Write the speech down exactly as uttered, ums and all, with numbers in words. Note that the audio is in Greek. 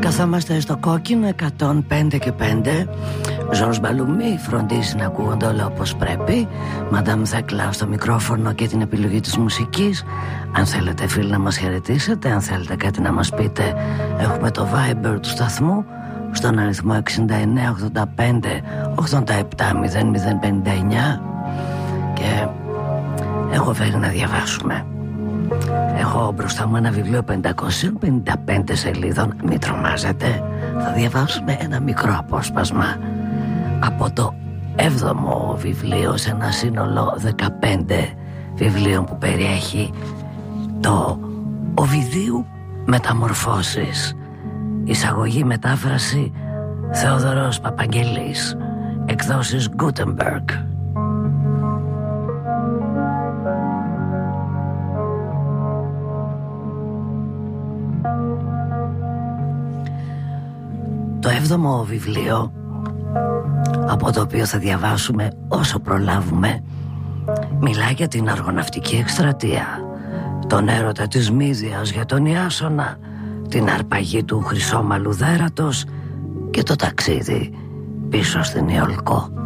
Καθόμαστε στο κόκκινο εκατόν πέντε και πέντε. Ζορς Μπαλουμί φροντίζει να ακούγονται όλα όπως πρέπει. Μαντάμ Θέκλα στο μικρόφωνο και την επιλογή της μουσικής. Αν θέλετε φίλοι να μας χαιρετήσετε, αν θέλετε κάτι να μας πείτε, έχουμε το Viber του σταθμού στον αριθμό εξήντα εννέα ογδόντα πέντε ογδόντα επτά μηδέν μηδέν πενήντα εννιά. Και έχω φέρει να διαβάσουμε. Έχω μπροστά μου ένα βιβλίο πεντακόσιες πενήντα πέντε σελίδων. Μην τρομάζετε. Θα διαβάσουμε ένα μικρό απόσπασμα από το έβδομο βιβλίο σε ένα σύνολο δεκαπέντε βιβλίων που περιέχει το Οβιδίου Μεταμορφώσεις. Εισαγωγή μετάφραση Θεόδωρος Παπαγγελής. Εκδόσεις Gutenberg. Το έβδομο βιβλίο, από το οποίο θα διαβάσουμε όσο προλάβουμε, μιλάει για την αργοναυτική εκστρατεία, τον έρωτα της Μύδιας για τον Ιάσονα, την αρπαγή του χρυσόμαλου δέρατος και το ταξίδι πίσω στην Ιολκό.